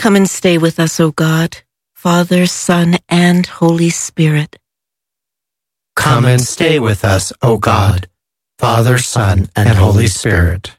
Come and stay with us, O God, Father, Son, and Holy Spirit. Come and stay with us, O God, Father, Son, and Holy Spirit.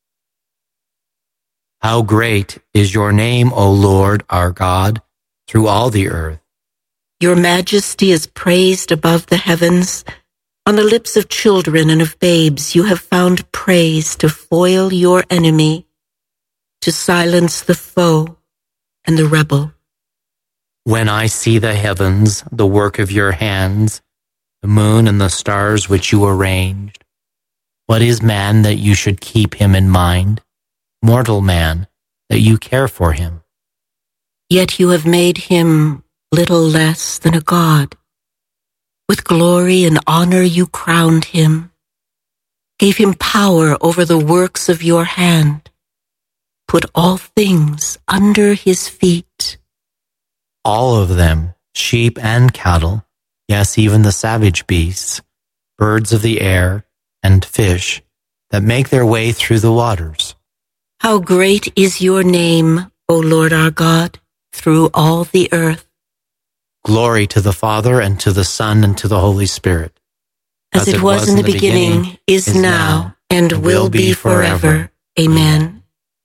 How great is your name, O Lord, our God, through all the earth. Your majesty is praised above the heavens. On the lips of children and of babes you have found praise to foil your enemy, to silence the foe and the rebel. When I see the heavens, the work of your hands, the moon and the stars which you arranged, what is man that you should keep him in mind? Mortal man, that you care for him. Yet you have made him little less than a god. With glory and honor you crowned him, gave him power over the works of your hand, put all things under his feet. All of them, sheep and cattle, yes, even the savage beasts, birds of the air, and fish that make their way through the waters. How great is your name, O Lord our God, through all the earth. Glory to the Father, and to the Son, and to the Holy Spirit. As it was in the beginning, is now, and will be forever. Amen.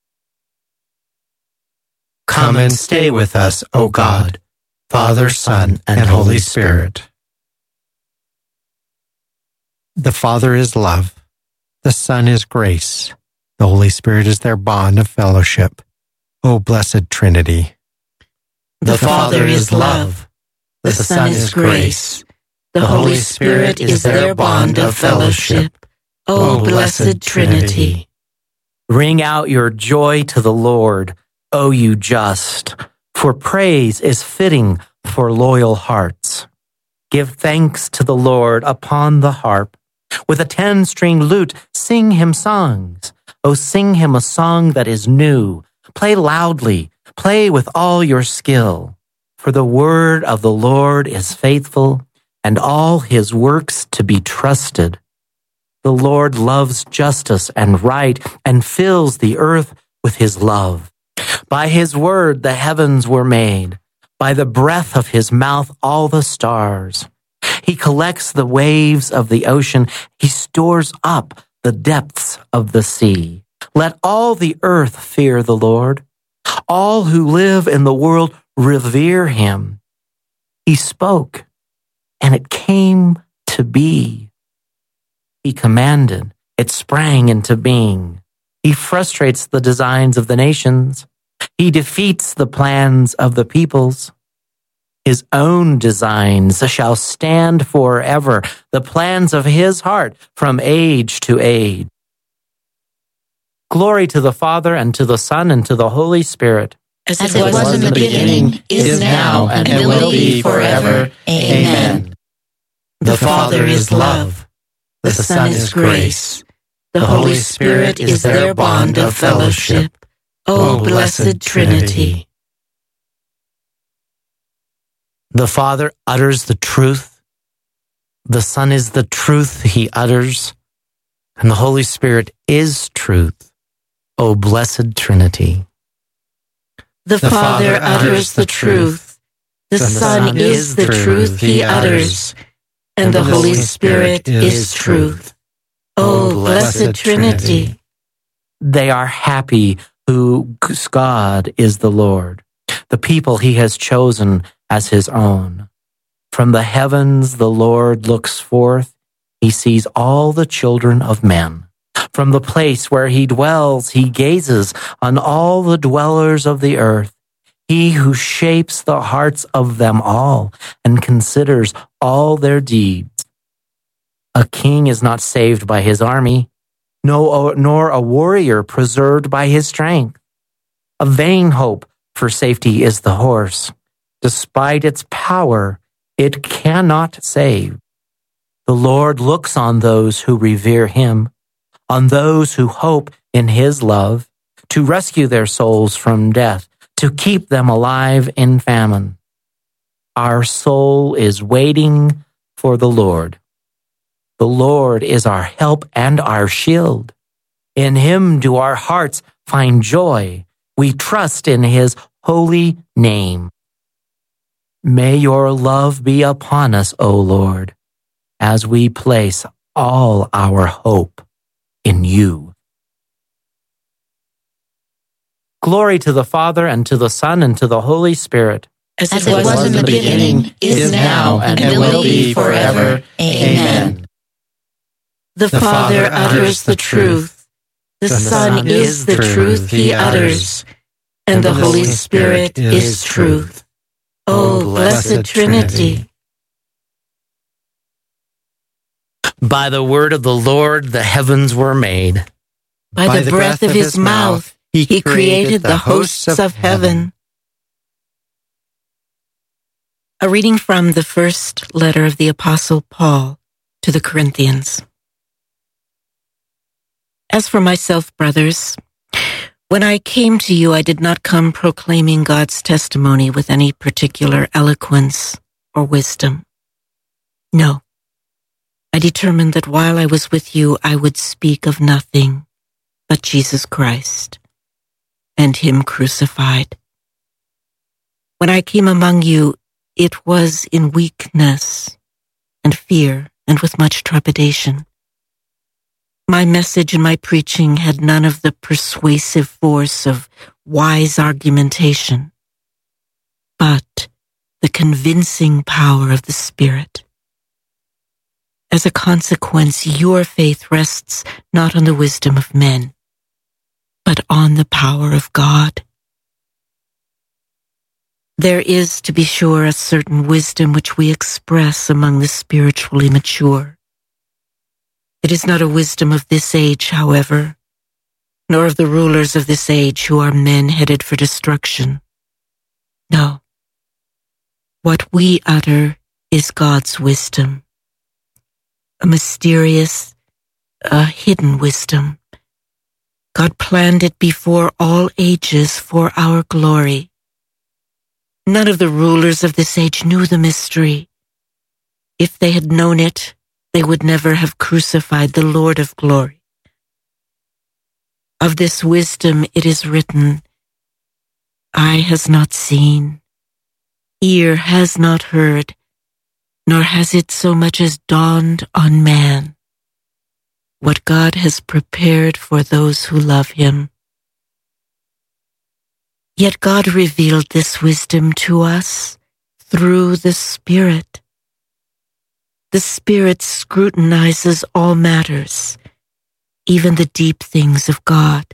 Come and stay with us, O God, Father, Son, and Holy Spirit. The Father is love, the Son is grace, the Holy Spirit is their bond of fellowship. O blessed Trinity. The Father is love, the Son is grace, the Holy Spirit is their bond of fellowship. O blessed Trinity. Ring out your joy to the Lord, O you just, for praise is fitting for loyal hearts. Give thanks to the Lord upon the harp. With a 10-string lute, sing him songs. O sing him a song that is new. Play loudly, play with all your skill. For the word of the Lord is faithful, and all his works to be trusted. The Lord loves justice and right, and fills the earth with his love. By his word the heavens were made, by the breath of his mouth all the stars. He collects the waves of the ocean, he stores up the depths of the sea. Let all the earth fear the Lord. All who live in the world revere him. He spoke, and it came to be. He commanded, it sprang into being. He frustrates the designs of the nations. He defeats the plans of the peoples. His own designs shall stand forever, the plans of his heart from age to age. Glory to the Father, and to the Son, and to the Holy Spirit. As it was in the beginning, is now, and will be forever. Amen. The Father is love, the Son is grace, the Holy Spirit is their bond of fellowship. O blessed Trinity. The Father utters the truth. The Son is the truth he utters. And the Holy Spirit is truth. O blessed Trinity. The Father utters the truth. The Son is the truth he utters. And the Holy Spirit is truth. O blessed Trinity. They are happy whose God is the Lord, the people he has chosen as his own. From the heavens the Lord looks forth. He sees all the children of men. From the place where he dwells, he gazes on all the dwellers of the earth. He who shapes the hearts of them all and considers all their deeds. A king is not saved by his army, nor a warrior preserved by his strength. A vain hope for safety is the horse. Despite its power, it cannot save. The Lord looks on those who revere him, on those who hope in his love, to rescue their souls from death, to keep them alive in famine. Our soul is waiting for the Lord. The Lord is our help and our shield. In him do our hearts find joy. We trust in his holy name. May your love be upon us, O Lord, as we place all our hope in you. Glory to the Father, and to the Son, and to the Holy Spirit. As it was in the beginning, is now, and will be forever. Amen. The Father utters the truth. The Son is the truth he utters. And the Holy Spirit is truth. O blessed Trinity. By the word of the Lord the heavens were made. By the breath of his mouth he created the hosts of heaven. A reading from the first letter of the Apostle Paul to the Corinthians. As for myself, brothers, when I came to you, I did not come proclaiming God's testimony with any particular eloquence or wisdom. No, I determined that while I was with you, I would speak of nothing but Jesus Christ and him crucified. When I came among you, it was in weakness and fear and with much trepidation. My message and my preaching had none of the persuasive force of wise argumentation, but the convincing power of the Spirit. As a consequence, your faith rests not on the wisdom of men, but on the power of God. There is, to be sure, a certain wisdom which we express among the spiritually mature. It is not a wisdom of this age, however, nor of the rulers of this age who are men headed for destruction. No. What we utter is God's wisdom, a mysterious, a hidden wisdom. God planned it before all ages for our glory. None of the rulers of this age knew the mystery. If they had known it, they would never have crucified the Lord of glory. Of this wisdom it is written, eye has not seen, ear has not heard, nor has it so much as dawned on man, what God has prepared for those who love him. Yet God revealed this wisdom to us through the Spirit. The Spirit scrutinizes all matters, even the deep things of God.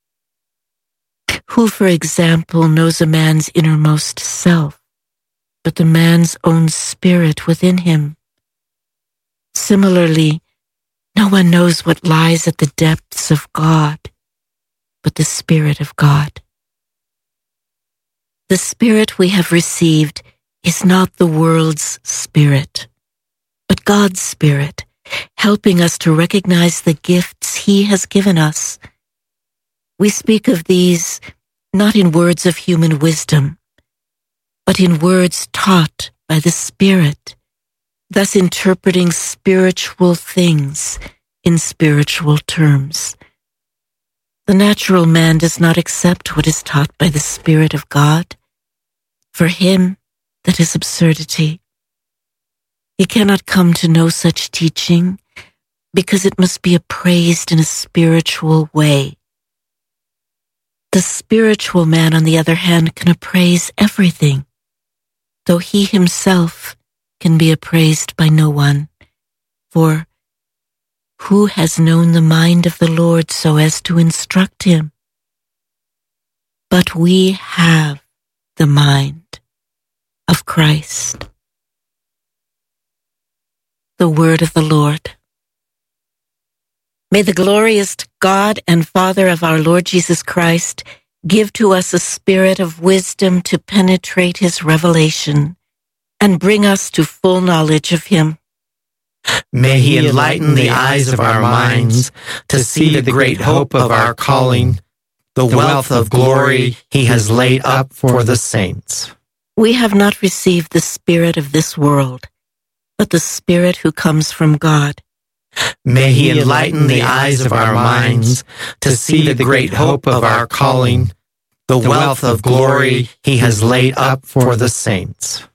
Who, for example, knows a man's innermost self, but the man's own spirit within him? Similarly, no one knows what lies at the depths of God, but the Spirit of God. The Spirit we have received is not the world's spirit, but God's Spirit, helping us to recognize the gifts he has given us. We speak of these not in words of human wisdom, but in words taught by the Spirit, thus interpreting spiritual things in spiritual terms. The natural man does not accept what is taught by the Spirit of God. For him, that is absurdity. He cannot come to know such teaching because it must be appraised in a spiritual way. The spiritual man, on the other hand, can appraise everything, though he himself can be appraised by no one. For who has known the mind of the Lord so as to instruct him? But we have the mind of Christ. The word of the Lord. May the glorious God and Father of our Lord Jesus Christ give to us a spirit of wisdom to penetrate his revelation and bring us to full knowledge of him. May he enlighten the eyes of our minds to see the great hope of our calling, the wealth of glory he has laid up for the saints. We have not received the spirit of this world, but the Spirit who comes from God. May he enlighten the eyes of our minds to see the great hope of our calling, the wealth of glory he has laid up for the saints.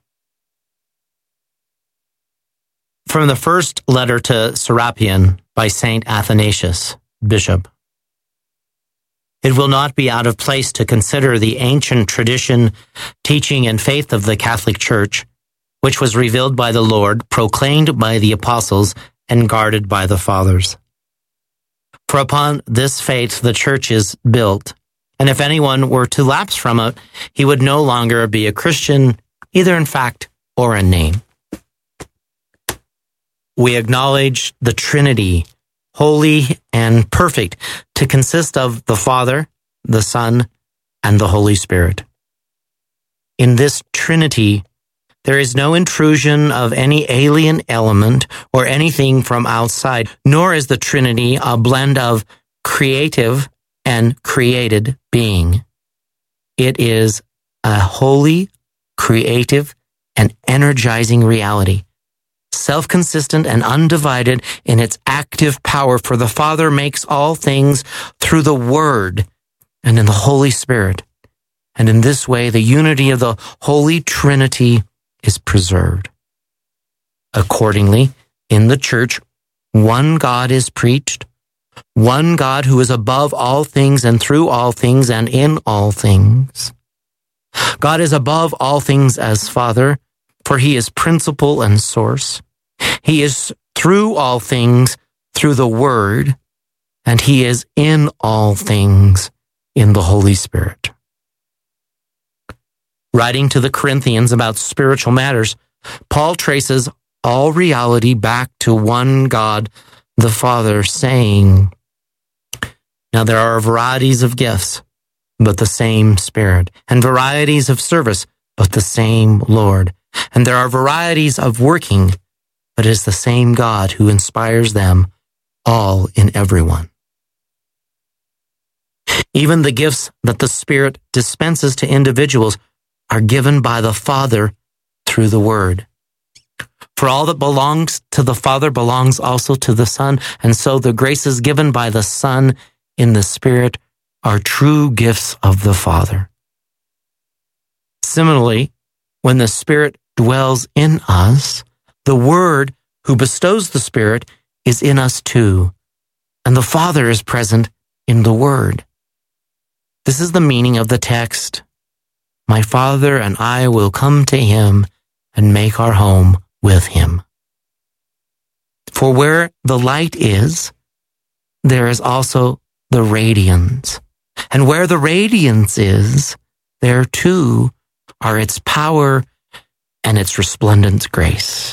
From the first letter to Serapion by Saint Athanasius, Bishop. It will not be out of place to consider the ancient tradition, teaching, and faith of the Catholic Church, which was revealed by the Lord, proclaimed by the apostles, and guarded by the fathers. For upon this faith the Church is built, and if anyone were to lapse from it, he would no longer be a Christian, either in fact or in name. We acknowledge the Trinity, holy and perfect, to consist of the Father, the Son, and the Holy Spirit. In this Trinity, there is no intrusion of any alien element or anything from outside, nor is the Trinity a blend of creative and created being. It is a holy, creative, and energizing reality, self-consistent and undivided in its active power, for the Father makes all things through the Word and in the Holy Spirit. And in this way, the unity of the Holy Trinity is preserved. Accordingly, in the Church, one God is preached, one God who is above all things and through all things and in all things. God is above all things as Father, for he is principle and source. He is through all things through the Word, and he is in all things in the Holy Spirit. Writing to the Corinthians about spiritual matters, Paul traces all reality back to one God, the Father, saying, "Now there are varieties of gifts, but the same Spirit, and varieties of service, but the same Lord. And there are varieties of working, but it is the same God who inspires them all in everyone." Even the gifts that the Spirit dispenses to individuals are given by the Father through the Word. For all that belongs to the Father belongs also to the Son, and so the graces given by the Son in the Spirit are true gifts of the Father. Similarly, when the Spirit dwells in us, the Word who bestows the Spirit is in us too, and the Father is present in the Word. This is the meaning of the text, "My Father and I will come to him and make our home with him." For where the light is, there is also the radiance. And where the radiance is, there too are its power and its resplendent grace.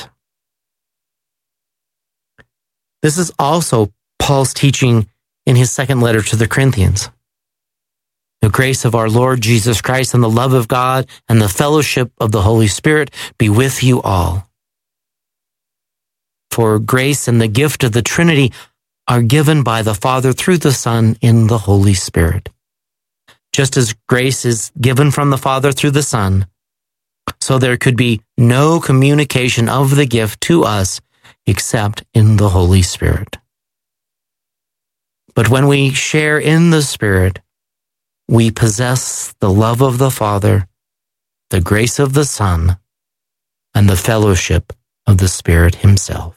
This is also Paul's teaching in his second letter to the Corinthians. The grace of our Lord Jesus Christ and the love of God and the fellowship of the Holy Spirit be with you all. For grace and the gift of the Trinity are given by the Father through the Son in the Holy Spirit. Just as grace is given from the Father through the Son, so there could be no communication of the gift to us except in the Holy Spirit. But when we share in the Spirit, we possess the love of the Father, the grace of the Son, and the fellowship of the Spirit himself.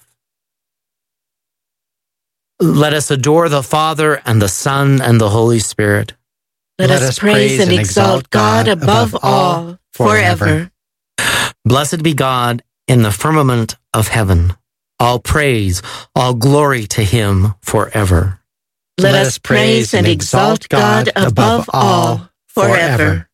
Let us adore the Father and the Son and the Holy Spirit. Let us praise and exalt God above all, forever. Blessed be God in the firmament of heaven. All praise, all glory to him forever. Let us praise and exalt God above all, forever.